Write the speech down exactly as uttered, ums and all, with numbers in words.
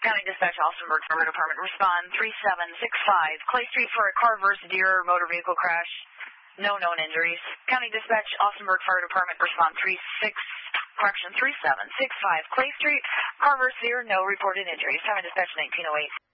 County Dispatch, Austinburg Fire Department, respond three seven six five, Clay Street for a car versus deer motor vehicle crash. No known injuries. County Dispatch, Austinburg Fire Department, respond three six, correction, three seven six five, Clay Street, car versus deer, no reported injuries. County Dispatch, nineteen oh eight.